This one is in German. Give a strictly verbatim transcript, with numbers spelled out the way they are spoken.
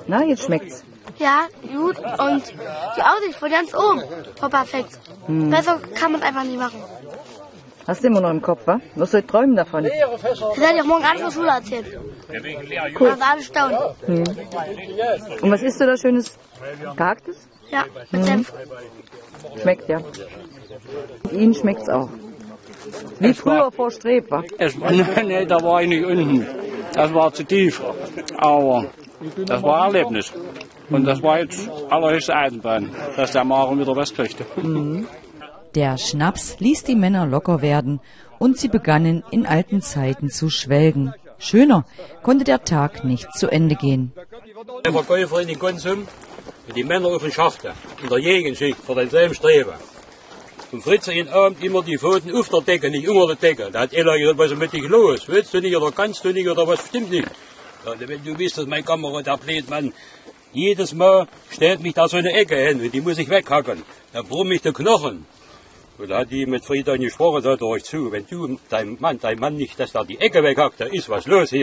Na, jetzt schmeckt's. Ja, gut. Und die Aussicht von ganz oben war perfekt. Hm. Besser kann man es einfach nicht machen. Hast du immer noch im Kopf, wa? Was soll ich träumen davon? Das werde ich auch morgen alles von der Schule erzählen. Cool. Also alle staunen. Hm. Und was isst du da Schönes? Gehacktes? Ja, mit hm. Senf. Schmeckt, ja. Ihnen schmeckt's auch. Wie es früher war, vor Streb, wa? Es, nee, nee, da war ich nicht unten. Das war zu tief. Aber das war ein Erlebnis. Und das war jetzt allerhöchste Eisenbahn, dass der Maren wieder was kriegte. Mhm. Der Schnaps ließ die Männer locker werden und sie begannen in alten Zeiten zu schwelgen. Schöner konnte der Tag nicht zu Ende gehen. Der Verkäufer in den Konsum, die Männer auf den Schachte, in der Gegenschicht für denselben Streben. Und Fritze in Abend immer die Pfoten auf der Decke, nicht unter der Decke. Da hat einer gesagt, was ist mit dich los? Willst du nicht oder kannst du nicht oder was stimmt nicht? Ja, wenn du wisst, dass mein Kamerad, der Blödmann, jedes Mal stellt mich da so eine Ecke hin und die muss ich weghacken. Da brummt mich der Knochen. Und da hat die mit Friedrich gesprochen, sagt er euch zu, wenn du, dein Mann, dein Mann nicht, dass da die Ecke weghackt, da ist was los hier.